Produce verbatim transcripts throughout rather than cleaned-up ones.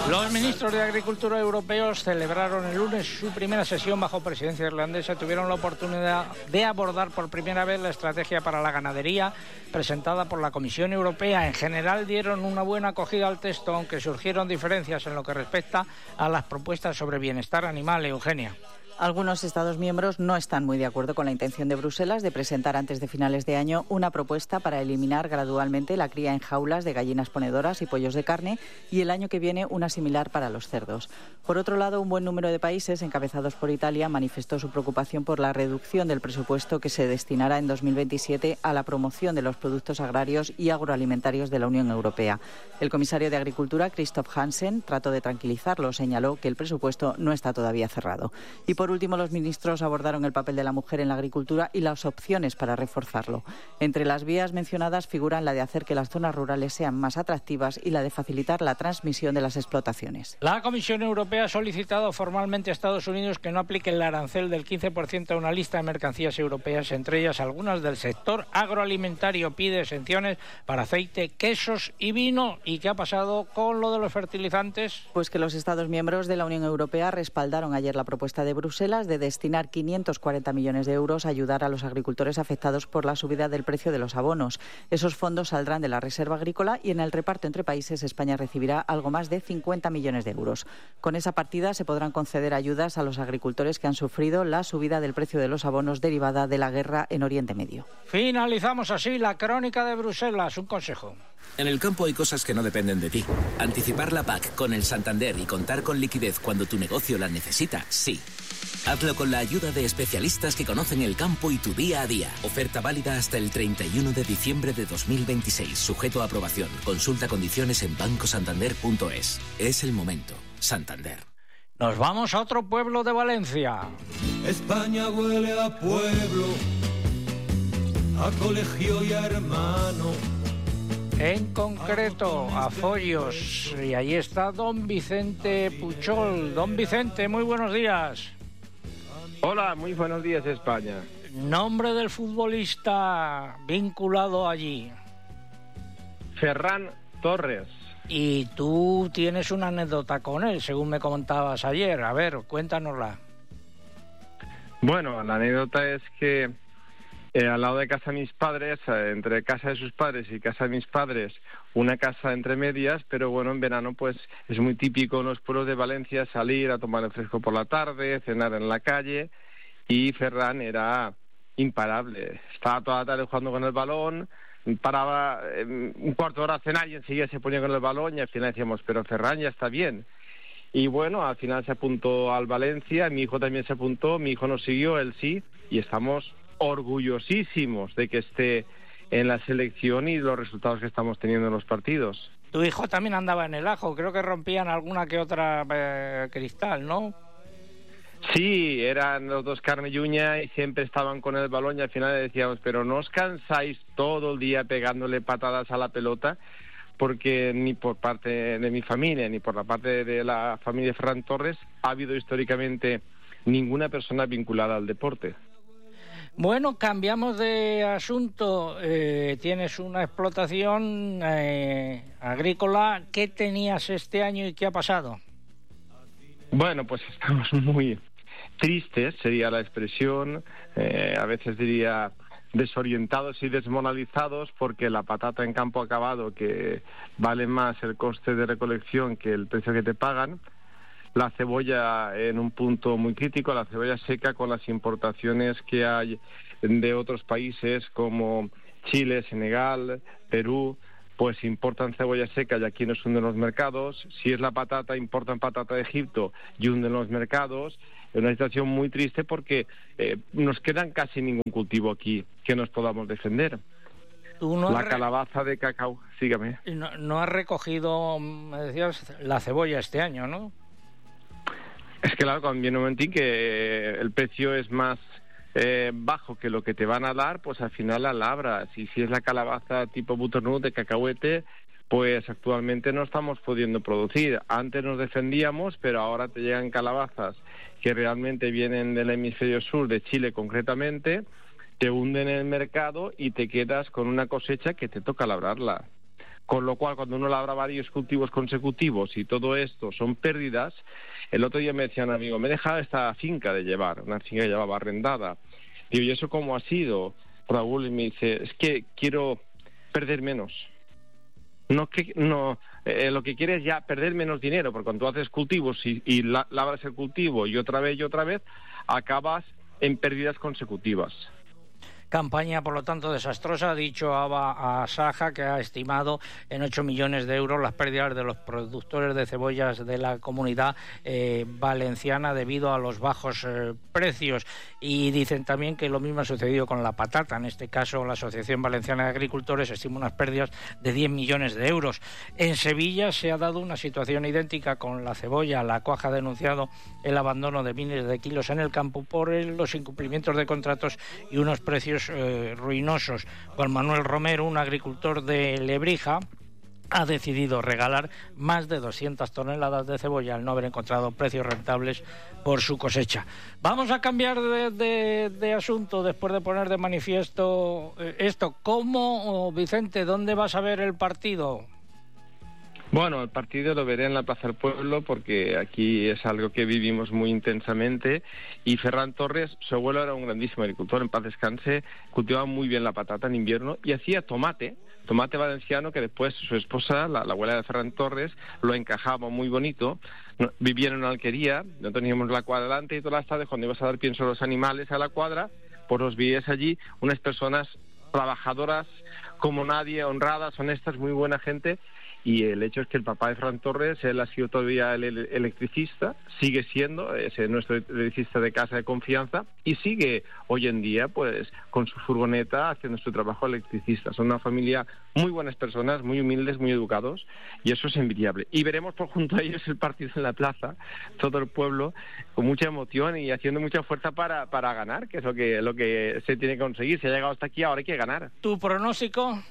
Los ministros de Agricultura europeos celebraron el lunes su primera sesión bajo presidencia irlandesa y tuvieron la oportunidad de abordar por primera vez la estrategia para la ganadería presentada por la Comisión Europea. En general dieron una buena acogida al texto, aunque surgieron diferencias en lo que respecta a las propuestas sobre bienestar animal. Eugenia. Algunos Estados miembros no están muy de acuerdo con la intención de Bruselas de presentar antes de finales de año una propuesta para eliminar gradualmente la cría en jaulas de gallinas ponedoras y pollos de carne y el año que viene una similar para los cerdos. Por otro lado, un buen número de países, encabezados por Italia, manifestó su preocupación por la reducción del presupuesto que se destinará en dos mil veintisiete a la promoción de los productos agrarios y agroalimentarios de la Unión Europea. El comisario de Agricultura, Christoph Hansen, trató de tranquilizarlo, señaló que el presupuesto no está todavía cerrado. Y por último, los ministros abordaron el papel de la mujer en la agricultura y las opciones para reforzarlo. Entre las vías mencionadas figuran la de hacer que las zonas rurales sean más atractivas y la de facilitar la transmisión de las explotaciones. La Comisión Europea ha solicitado formalmente a Estados Unidos que no aplique el arancel del quince por ciento a una lista de mercancías europeas, entre ellas algunas del sector agroalimentario. Pide exenciones para aceite, quesos y vino. ¿Y qué ha pasado con lo de los fertilizantes? Pues que los Estados miembros de la Unión Europea respaldaron ayer la propuesta de Bruselas de destinar quinientos cuarenta millones de euros a ayudar a los agricultores afectados por la subida del precio de los abonos. Esos fondos saldrán de la Reserva Agrícola y en el reparto entre países España recibirá algo más de cincuenta millones de euros. Con esa partida se podrán conceder ayudas a los agricultores que han sufrido la subida del precio de los abonos derivada de la guerra en Oriente Medio. Finalizamos así la crónica de Bruselas. Un consejo. En el campo hay cosas que no dependen de ti. Anticipar la P A C con el Santander y contar con liquidez cuando tu negocio la necesita, sí. Hazlo con la ayuda de especialistas que conocen el campo y tu día a día. Oferta válida hasta el treinta y uno de diciembre de dos mil veintiséis. Sujeto a aprobación. Consulta condiciones en banco santander punto es. Es el momento. Santander. Nos vamos a otro pueblo de Valencia. España huele a pueblo, a colegio y a hermano. En concreto, a Follos. Y ahí está don Vicente Puchol. Don Vicente, muy buenos días. Hola, muy buenos días, España. Nombre del futbolista vinculado allí. Ferran Torres. Y tú tienes una anécdota con él, según me comentabas ayer. A ver, cuéntanosla. Bueno, la anécdota es que eh, al lado de casa de mis padres, eh, entre casa de sus padres y casa de mis padres, una casa entre medias, pero bueno, en verano pues es muy típico en los pueblos de Valencia salir a tomar el fresco por la tarde, cenar en la calle, y Ferran era imparable. Estaba toda la tarde jugando con el balón, paraba eh, un cuarto de hora a cenar y enseguida se ponía con el balón y al final decíamos, pero Ferran ya está bien. Y bueno, al final se apuntó al Valencia, mi hijo también se apuntó, mi hijo nos siguió, él sí, y estamos orgullosísimos de que esté en la selección y los resultados que estamos teniendo en los partidos. Tu hijo también andaba en el ajo, creo que rompían alguna que otra eh, cristal, ¿no? Sí, eran los dos carne y uña y siempre estaban con el balón y al final le decíamos, pero no os cansáis todo el día pegándole patadas a la pelota, porque ni por parte de mi familia ni por la parte de la familia de Ferran Torres ha habido históricamente ninguna persona vinculada al deporte. Bueno, cambiamos de asunto. Eh, tienes una explotación eh, agrícola. ¿Qué tenías este año y qué ha pasado? Bueno, pues estamos muy tristes, sería la expresión, eh, a veces diría desorientados y desmoralizados, porque la patata en campo acabado, que vale más el coste de recolección que el precio que te pagan, la cebolla en un punto muy crítico, la cebolla seca con las importaciones que hay de otros países como Chile, Senegal, Perú, pues importan cebolla seca y aquí nos hunden los mercados. Si es la patata, importan patata de Egipto y hunden los mercados. Es una situación muy triste porque eh, nos quedan casi ningún cultivo aquí que nos podamos defender. ¿Tú no la has calabaza de cacao, sígame. No, no has recogido, me decías, la cebolla este año, ¿no? Es que claro, cuando viene un momentín que el precio es más eh, bajo que lo que te van a dar, pues al final la labras. Y si es la calabaza tipo butternut de cacahuete, pues actualmente no estamos pudiendo producir. Antes nos defendíamos, pero ahora te llegan calabazas que realmente vienen del hemisferio sur, de Chile concretamente, te hunden en el mercado y te quedas con una cosecha que te toca labrarla. Con lo cual, cuando uno labra varios cultivos consecutivos y todo esto son pérdidas, el otro día me decía un amigo, me he dejado esta finca de llevar, una finca que llevaba arrendada. Digo, ¿y eso cómo ha sido, Raúl? Y me dice, es que quiero perder menos. No que no eh, lo que quieres es ya perder menos dinero, porque cuando tú haces cultivos y, y la, labras el cultivo y otra vez y otra vez, acabas en pérdidas consecutivas. Campaña, por lo tanto, desastrosa, ha dicho Aba Asaja, que ha estimado en ocho millones de euros las pérdidas de los productores de cebollas de la comunidad eh, valenciana debido a los bajos eh, precios. Y dicen también que lo mismo ha sucedido con la patata. En este caso, la Asociación Valenciana de Agricultores estima unas pérdidas de diez millones de euros. En Sevilla se ha dado una situación idéntica con la cebolla. La Coag ha denunciado el abandono de miles de kilos en el campo por el, los incumplimientos de contratos y unos precios Eh, ruinosos. Juan Manuel Romero, un agricultor de Lebrija, ha decidido regalar más de doscientas toneladas de cebolla al no haber encontrado precios rentables por su cosecha. Vamos a cambiar de, de, de asunto después de poner de manifiesto eh, esto. ¿Cómo, Vicente, dónde vas a ver el partido? Bueno, el partido lo veré en la Plaza del Pueblo porque aquí es algo que vivimos muy intensamente y Ferran Torres, su abuelo era un grandísimo agricultor, en paz descanse, cultivaba muy bien la patata en invierno y hacía tomate, tomate valenciano que después su esposa, la, la abuela de Ferran Torres, lo encajaba muy bonito, no, vivía en una alquería, no teníamos la cuadra delante y todas las tardes cuando ibas a dar pienso a los animales a la cuadra, pues los veías allí, unas personas trabajadoras como nadie, honradas, honestas, muy buena gente. Y el hecho es que el papá de Ferran Torres, él ha sido todavía el electricista, sigue siendo ese nuestro electricista de casa de confianza y sigue hoy en día pues con su furgoneta haciendo su trabajo electricista. Son una familia muy buenas personas, muy humildes, muy educados y eso es envidiable. Y veremos por junto a ellos el partido en la plaza, todo el pueblo con mucha emoción y haciendo mucha fuerza para, para ganar, que es lo que, lo que se tiene que conseguir. Se ha llegado hasta aquí, ahora hay que ganar. ¿Tu pronóstico?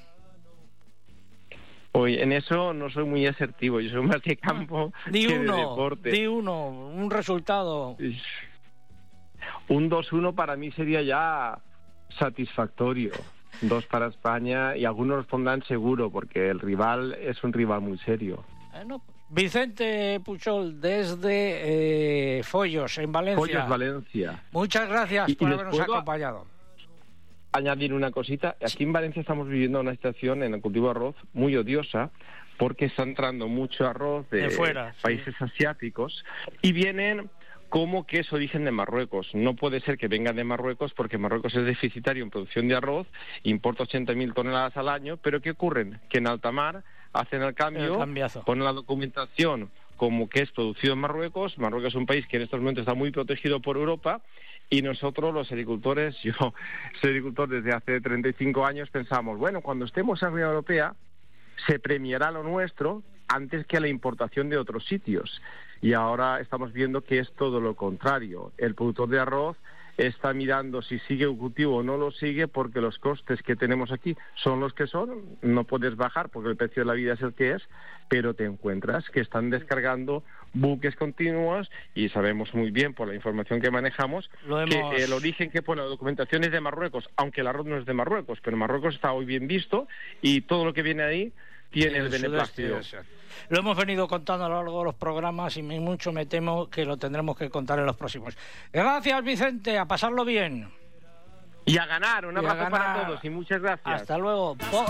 Hoy en eso no soy muy asertivo, yo soy más de campo di que uno, de deporte. Di uno, un resultado. Un dos uno para mí sería ya satisfactorio. Dos para España y algunos respondan seguro porque el rival es un rival muy serio. Bueno, Vicente Puchol, desde eh, Follos, en Valencia. Follos, Valencia. Muchas gracias y, por y habernos acompañado. Añadir una cosita, aquí en Valencia estamos viviendo una situación en el cultivo de arroz muy odiosa porque está entrando mucho arroz de, de fuera, países sí. asiáticos y vienen como que es origen de Marruecos. No puede ser que vengan de Marruecos porque Marruecos es deficitario en producción de arroz, importa ochenta mil toneladas al año, pero ¿qué ocurre? Que en alta mar hacen el cambio, el ponen la documentación como que es producido en Marruecos. Marruecos es un país que en estos momentos está muy protegido por Europa. Y nosotros, los agricultores, yo soy agricultor desde hace treinta y cinco años, pensamos, bueno, cuando estemos en la Unión Europea se premiará lo nuestro antes que la importación de otros sitios. Y ahora estamos viendo que es todo lo contrario. El productor de arroz está mirando si sigue un cultivo o no lo sigue porque los costes que tenemos aquí son los que son, no puedes bajar porque el precio de la vida es el que es, pero te encuentras que están descargando buques continuos y sabemos muy bien por la información que manejamos hemos... que el origen que pone la documentación es de Marruecos, aunque el arroz no es de Marruecos, pero Marruecos está hoy bien visto y todo lo que viene ahí tiene el, el beneplácito. Lo hemos venido contando a lo largo de los programas y mucho me temo que lo tendremos que contar en los próximos. Gracias, Vicente, a pasarlo bien. Y a ganar, un abrazo para todos y muchas gracias. Hasta luego. Por...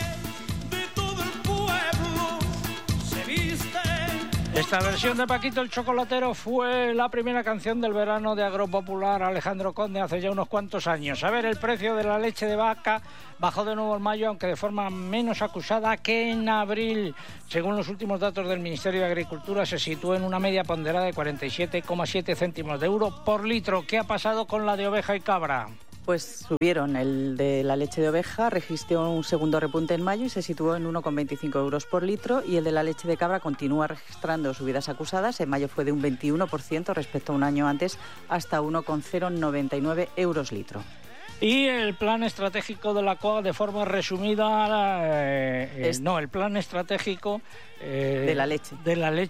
Esta versión de Paquito el Chocolatero fue la primera canción del verano de Agropopular Alejandro Conde hace ya unos cuantos años. A ver, el precio de la leche de vaca bajó de nuevo en mayo, aunque de forma menos acusada que en abril. Según los últimos datos del Ministerio de Agricultura, se situó en una media ponderada de cuarenta y siete coma siete céntimos de euro por litro. ¿Qué ha pasado con la de oveja y cabra? Pues subieron. El de la leche de oveja registró un segundo repunte en mayo y se situó en uno coma veinticinco euros por litro, y el de la leche de cabra continúa registrando subidas acusadas. En mayo fue de un veintiuno por ciento respecto a un año antes, hasta uno coma cero noventa y nueve euros litro. Y el plan estratégico de la Coag, de forma resumida, eh, eh, es... no, el plan estratégico eh, de la leche. De la leche.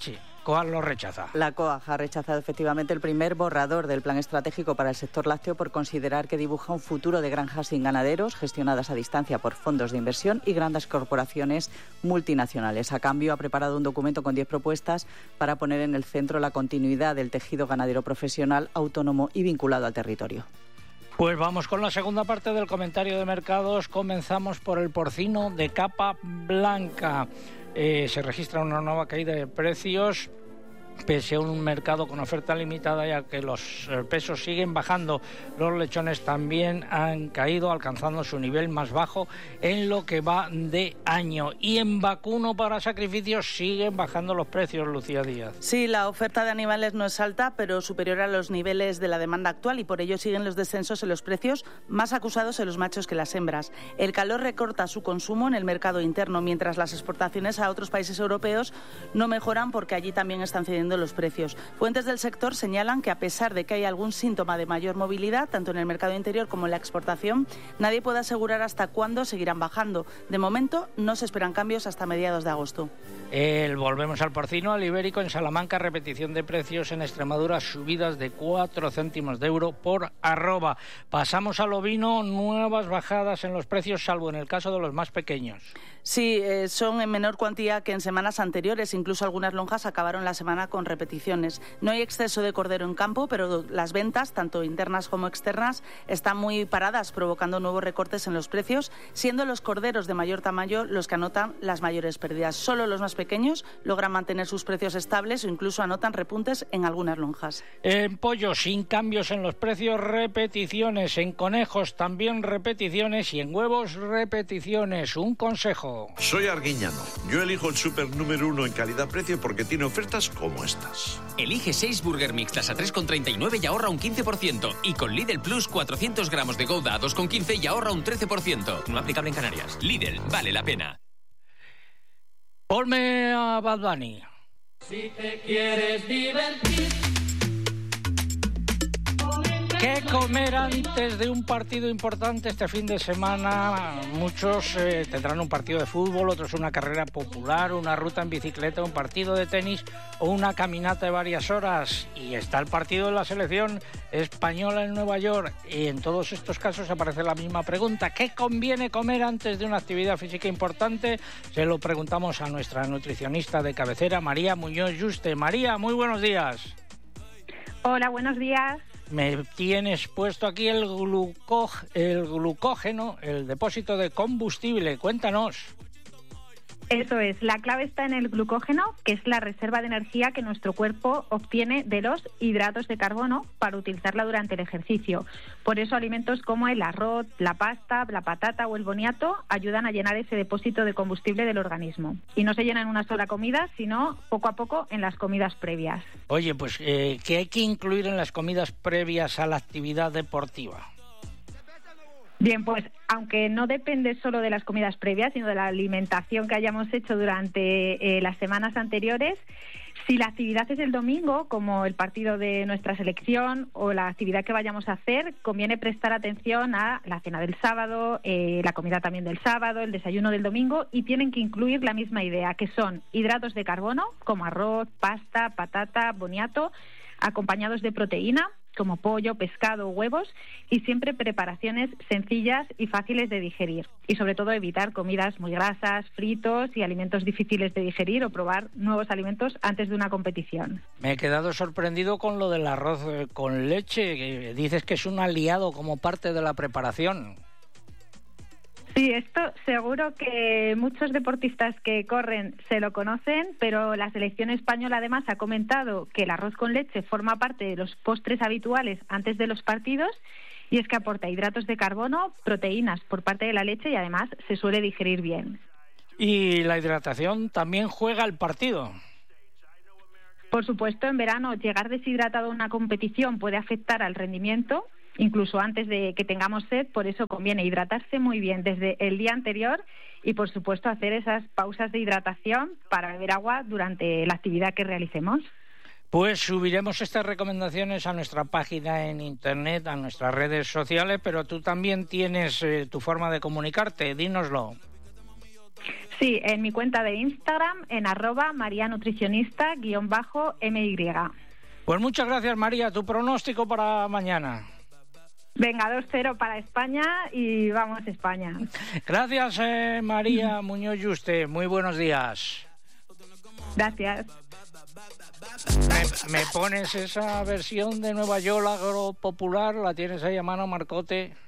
COAG lo rechaza. La COAG ha rechazado efectivamente el primer borrador del plan estratégico para el sector lácteo por considerar que dibuja un futuro de granjas sin ganaderos gestionadas a distancia por fondos de inversión y grandes corporaciones multinacionales. A cambio, ha preparado un documento con diez propuestas para poner en el centro la continuidad del tejido ganadero profesional, autónomo y vinculado al territorio. Pues vamos con la segunda parte del comentario de mercados. Comenzamos por el porcino de capa blanca. Eh, se registra una nueva caída de precios, pese a un mercado con oferta limitada, ya que los pesos siguen bajando. Los lechones también han caído, alcanzando su nivel más bajo en lo que va de año. Y en vacuno para sacrificios siguen bajando los precios, Lucía Díaz. Sí, la oferta de animales no es alta, pero superior a los niveles de la demanda actual, y por ello siguen los descensos en los precios, más acusados en los machos que las hembras. El calor recorta su consumo en el mercado interno, mientras las exportaciones a otros países europeos no mejoran porque allí también están cediendo los precios. Fuentes del sector señalan que a pesar de que hay algún síntoma de mayor movilidad, tanto en el mercado interior como en la exportación, nadie puede asegurar hasta cuándo seguirán bajando. De momento, no se esperan cambios hasta mediados de agosto. El, volvemos al porcino, al ibérico. En Salamanca, repetición de precios. En Extremadura, subidas de cuatro céntimos de euro por arroba. Pasamos al ovino, nuevas bajadas en los precios, salvo en el caso de los más pequeños. Sí, eh, son en menor cuantía que en semanas anteriores. Incluso algunas lonjas acabaron la semana con repeticiones. No hay exceso de cordero en campo, pero las ventas, tanto internas como externas, están muy paradas, provocando nuevos recortes en los precios, siendo los corderos de mayor tamaño los que anotan las mayores pérdidas. Solo los más pequeños logran mantener sus precios estables o incluso anotan repuntes en algunas lonjas. En pollo, sin cambios en los precios, repeticiones. En conejos, también repeticiones. Y en huevos, repeticiones. Un consejo. Soy Arguiñano. Yo elijo el súper número uno en calidad-precio porque tiene ofertas como estas. Elige seis Burger Mixtas a tres con treinta y nueve y ahorra un quince por ciento. Y con Lidl Plus, cuatrocientos gramos de Gouda a dos con quince y ahorra un trece por ciento. No aplicable en Canarias. Lidl, vale la pena. Ponme a Bad Bunny. Si te quieres divertir. ¿Qué comer antes de un partido importante este fin de semana? Muchos eh, tendrán un partido de fútbol, otros una carrera popular, una ruta en bicicleta, un partido de tenis o una caminata de varias horas. Y está el partido de la selección española en Nueva York. Y en todos estos casos aparece la misma pregunta. ¿Qué conviene comer antes de una actividad física importante? Se lo preguntamos a nuestra nutricionista de cabecera, María Muñoz Yuste. María, muy buenos días. Hola, buenos días. Me tienes puesto aquí el, glucó, el glucógeno, el depósito de combustible. Cuéntanos. Eso es, la clave está en el glucógeno, que es la reserva de energía que nuestro cuerpo obtiene de los hidratos de carbono para utilizarla durante el ejercicio. Por eso alimentos como el arroz, la pasta, la patata o el boniato ayudan a llenar ese depósito de combustible del organismo. Y no se llena en una sola comida, sino poco a poco en las comidas previas. Oye, pues, eh, ¿qué hay que incluir en las comidas previas a la actividad deportiva? Bien, pues aunque no depende solo de las comidas previas, sino de la alimentación que hayamos hecho durante eh, las semanas anteriores, si la actividad es el domingo, como el partido de nuestra selección o la actividad que vayamos a hacer, conviene prestar atención a la cena del sábado, eh, la comida también del sábado, el desayuno del domingo, y tienen que incluir la misma idea, que son hidratos de carbono, como arroz, pasta, patata, boniato, acompañados de proteína, como pollo, pescado o huevos, y siempre preparaciones sencillas y fáciles de digerir. Y sobre todo evitar comidas muy grasas, fritos y alimentos difíciles de digerir, o probar nuevos alimentos antes de una competición. Me he quedado sorprendido con lo del arroz con leche, que dices que es un aliado como parte de la preparación. Sí, esto seguro que muchos deportistas que corren se lo conocen, pero la selección española además ha comentado que el arroz con leche forma parte de los postres habituales antes de los partidos, y es que aporta hidratos de carbono, proteínas por parte de la leche y además se suele digerir bien. ¿Y la hidratación también juega el partido? Por supuesto, en verano llegar deshidratado a una competición puede afectar al rendimiento, incluso antes de que tengamos sed. Por eso conviene hidratarse muy bien desde el día anterior y, por supuesto, hacer esas pausas de hidratación para beber agua durante la actividad que realicemos. Pues subiremos estas recomendaciones a nuestra página en internet, a nuestras redes sociales, pero tú también tienes eh, tu forma de comunicarte, dínoslo. Sí, en mi cuenta de Instagram, en arroba marianutricionista guión bajo my. Pues muchas gracias, María. ¿Tu pronóstico para mañana? Venga, dos cero para España y vamos España. Gracias, eh, María Muñoz Yuste. Muy buenos días. Gracias. ¿Me, me pones esa versión de Nueva York agropopular? ¿La tienes ahí a mano, Marcote?